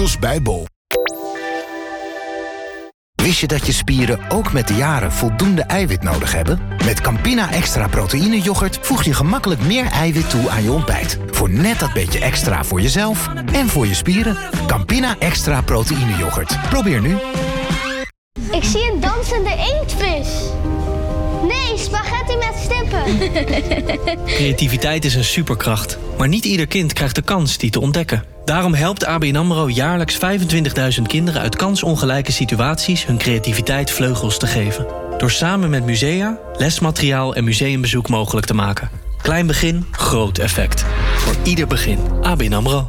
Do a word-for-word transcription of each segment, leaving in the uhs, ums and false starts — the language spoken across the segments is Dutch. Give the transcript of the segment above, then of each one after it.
Deals bij Bol. Wist je dat je spieren ook met de jaren voldoende eiwit nodig hebben? Met Campina Extra Proteïne Yoghurt voeg je gemakkelijk meer eiwit toe aan je ontbijt. Voor net dat beetje extra voor jezelf en voor je spieren. Campina Extra Proteïne Yoghurt. Probeer nu. Ik zie een dansende inktvis. Nee, spaghetti met stippen. Creativiteit is een superkracht. Maar niet ieder kind krijgt de kans die te ontdekken. Daarom helpt A B N AMRO jaarlijks vijfentwintigduizend kinderen uit kansongelijke situaties hun creativiteit vleugels te geven. Door samen met musea, lesmateriaal en museumbezoek mogelijk te maken. Klein begin, groot effect. Voor ieder begin. A B N AMRO.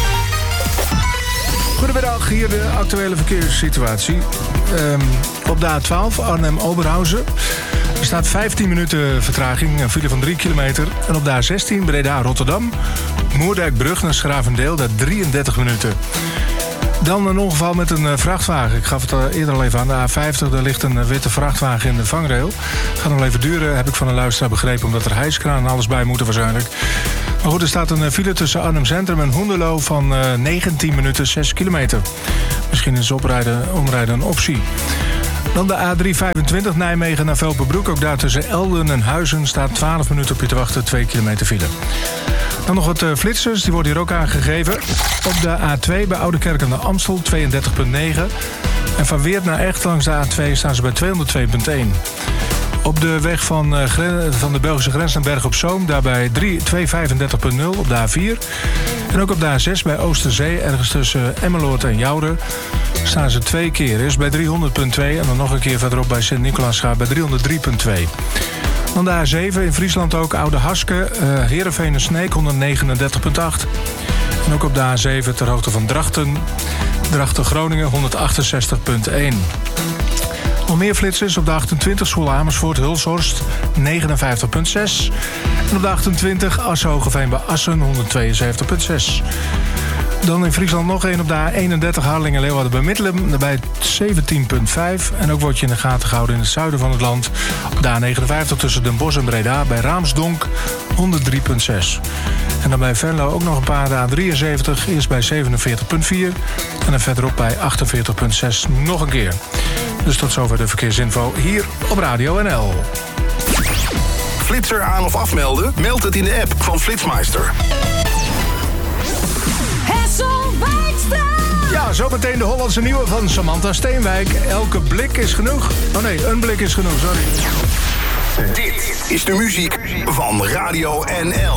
Goedemiddag, hier de actuele verkeerssituatie. Um, op de A twaalf Arnhem-Oberhausen. Er staat vijftien minuten vertraging, een file van drie kilometer. En op de A zestien Breda-Rotterdam. Moerdijkbrug naar Schravendeel, dat drieëndertig minuten. Dan een ongeval met een vrachtwagen. Ik gaf het eerder al even aan. De A vijftig, daar ligt een witte vrachtwagen in de vangrail. Het gaat nog even duren, heb ik van een luisteraar begrepen, omdat er hijskraan en alles bij moeten waarschijnlijk. Maar goed, er staat een file tussen Arnhem Centrum en Hoenderloo van uh, negentien minuten, zes kilometer. Misschien is oprijden, omrijden een optie. Dan de A driehonderdvijfentwintig Nijmegen naar Velperbroek. Ook daar tussen Elden en Huizen staat twaalf minuten op je te wachten, twee kilometer file. Dan nog wat uh, flitsers, die worden hier ook aangegeven. Op de A twee bij Oudekerk aan de Amstel, tweeëndertig komma negen. En van Weert naar Echt langs de A twee staan ze bij tweehonderdtwee komma één. Op de weg van, uh, van de Belgische grens naar Berg op Zoom, daarbij tweehonderdvijfendertig komma nul op de A vier. En ook op de A zes bij Oosterzee, ergens tussen Emmeloord en Jouden, staan ze twee keer. Eerst bij driehonderd komma twee en dan nog een keer verderop bij Sint-Nicolaasgaard bij driehonderdrie komma twee. Dan de A zeven in Friesland ook, Oude Haske, uh, Heerenveen en Sneek honderdnegenendertig komma acht. En ook op de A zeven ter hoogte van Drachten, Drachten-Groningen honderdachtenzestig komma één. Nog meer flitsers op de achtentwintig Zwolle Amersfoort Hulshorst negenenvijftig komma zes. En op de achtentwintig Assen-Hogeveen bij Assen honderdtweeënzeventig komma zes. Dan in Friesland nog één op de A eenendertig Harlingen-Leeuwarden bij Middelen bij zeventien komma vijf. En ook wordt je in de gaten gehouden in het zuiden van het land. Op de A negenenvijftig tussen Den Bosch en Breda bij Raamsdonk honderddrie komma zes. En dan bij Venlo ook nog een paar, de A drieënzeventig, eerst bij zevenenveertig komma vier. En dan verderop bij achtenveertig komma zes nog een keer. Dus tot zover de verkeersinfo hier op Radio N L. Flitser aan of afmelden? Meld het in de app van Flitsmeister. Ja, zometeen de Hollandse nieuwe van Samantha Steenwijk. Elke blik is genoeg. Oh nee, een blik is genoeg, sorry. Dit is de muziek van Radio N L.